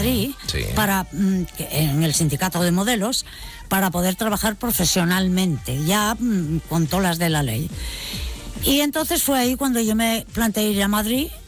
Madrid, Sí. en el sindicato de modelos, para poder trabajar profesionalmente, ya con todas las de la ley. Y entonces fue ahí cuando yo me planteé ir a Madrid